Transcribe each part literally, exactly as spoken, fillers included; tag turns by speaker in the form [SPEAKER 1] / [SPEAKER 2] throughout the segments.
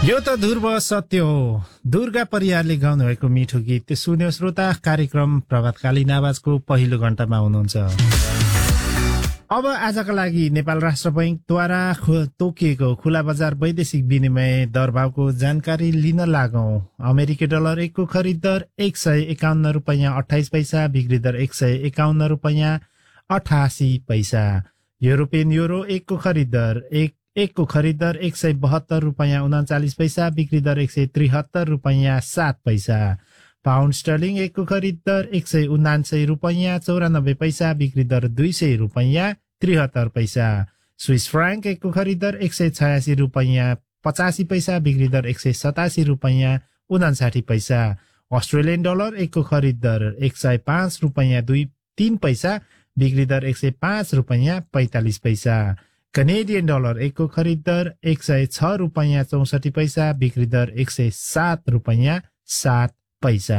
[SPEAKER 1] यो त ध्रुव सत्य हो। दुर्गा परियारले गाउनु भएको मिठो गीत सुन्यो श्रोता। कार्यक्रम प्रभातकालीन आवाजको पहिलो घण्टामा हुनुहुन्छ। अब आजका लागि नेपाल राष्ट्र बैंकद्वारा तोकिएको खुला बजार वैदेशिक विनिमय दरभावको जानकारी लिन लागौं। अमेरिकी डलर एकको खरिद दर एक सय एकाउन्न रुपैयाँ अठाइस पैसा, बिक्री दर एक सय एकाउन्न रुपैयाँ अठासी पैसा। युरोपियन युरो एकको खरिद दर एक एकको खरिद दर एक सय बहत्तर रुपैयाँ उनाचालिस पैसा, बिक्री दर एक सय त्रिहत्तर रुपैयाँ सात पैसा। पाउन्ड स्टर्लिङ एकको खरिद दर एक सय उनान्सय रुपैयाँ चौरानब्बे पैसा, बिक्री दर दुई सय रुपैयाँ त्रिहत्तर पैसा। स्विस फ्राङ्क एकको खरिद दर एक सय छयासी रुपैयाँ पचासी पैसा, बिक्री दर एक सय सतासी रुपैयाँ उनासाठी पैसा। अस्ट्रेलियन डलर एकको खरिद दर एक सय पाँच रुपैयाँ दुई तीन पैसा, बिक्री दर एक सय पाँच रुपैयाँ पैंतालिस पैसा। कनेडियन डलर एकको खरिद दर एक सय छ रुपैयाँ चौसठी पैसा, बिक्री दर एक सय सात रुपैयाँ सात पैसा।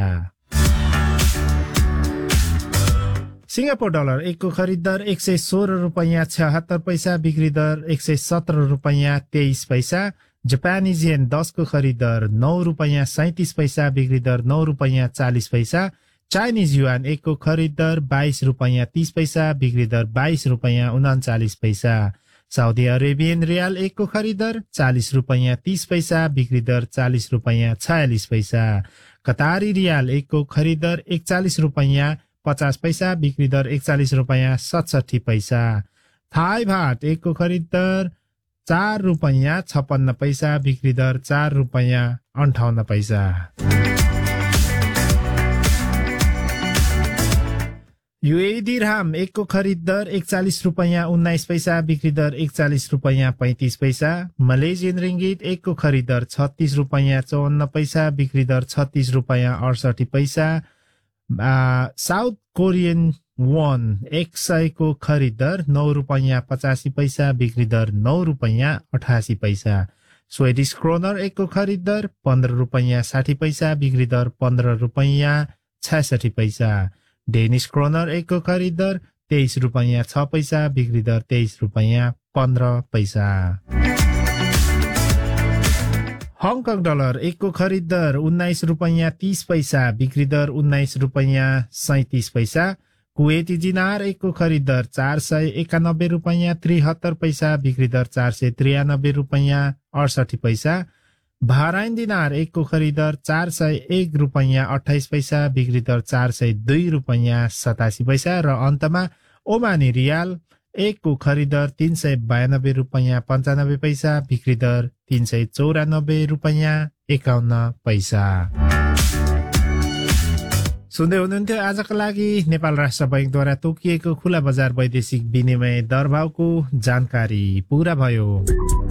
[SPEAKER 1] सिंगापुर डलर एकको खरिद दर एक सय सोह्र रुपैयाँ छहत्तर पैसा, बिक्री दर एक सय सत्र रुपैयाँ तेइस पैसा। जापानिज येन दसको खरिद दर नौ रुपैयाँ सैतिस पैसा, बिक्री दर नौ रुपैयाँ चालिस पैसा। चाइनिज युआन एकको खरिद दर बाइस रुपैयाँ तीस पैसा, बिक्री दर बाइस रुपैयाँ उनाचालिस पैसा। साउदी अरेबियन रियाल एकको खरिद दर चालिस रुपैयाँ तीस पैसा, बिक्री दर चालिस रुपैयाँ छयालिस पैसा। कतारी रियाल एकको खरिद दर एकचालिस रुपैयाँ पचास पैसा, बिक्री दर एकचालिस रुपैयाँ सतसठी पैसा। थाई भात एकको खरिद दर चार रुपैयाँ छप्पन्न पैसा, बिक्री दर चार रुपैयाँ अन्ठाउन्न पैसा। यूएई दिरहाम एकको खरिद दर एकचालिस रुपैयाँ उन्नाइस पैसा, बिक्री दर एकचालिस रुपैयाँ पैंतिस पैसा। मलेसियन रिङ्गिट एकको खरिद दर छत्तीस रुपैयाँ चौवन्न पैसा, बिक्री दर छत्तीस रुपैयाँ अडसठी पैसा। साउथ कोरियन वोन एक सयको खरिद दर नौ रुपैयाँ पचासी पैसा, बिक्री दर नौ रुपैयाँ अठासी पैसा। स्वेडिश क्रोनर एकको खरिद दर पन्ध्र रुपैयाँ साठी पैसा, बिक्री दर पन्ध्र रुपैयाँ छयसठी पैसा। डेनिश क्रोनर एकको खरिद दर तेइस रुपैयाँ छ पैसा, बिक्री दर तेइस रुपैयाँ पन्ध्र पैसा। हङकङ डलर एकको खरिद दर उन्नाइस रुपैयाँ तीस पैसा, बिक्री दर उन्नाइस रुपैयाँ सैतिस पैसा। कुवेती दिनार एकको खरिद दर चार सय एकानब्बे रुपैयाँ त्रिहत्तर पैसा, बिक्री दर चार सय त्रियानब्बे रुपैयाँ अडसठी पैसा। बहराइन दिनार एकको खरिद दर चार सय एक रुपैयाँ अठाइस पैसा, बिक्री दर चार सय दुई रुपैयाँ सतासी पैसा। र अन्तमा ओमानी रियाल एकको खरिद दर तीन सय बयानब्बे रुपैयाँ पन्चानब्बे पैसा, बिक्री दर तीन सय चौरानब्बे रुपैयाँ एकाउन्न पैसा। सुन्दै हुनुहुन्थ्यो आजका लागि नेपाल राष्ट्र बैंकद्वारा तोकिएको खुला बजार वैदेशिक विनिमय दरभावको जानकारी पूरा भयो।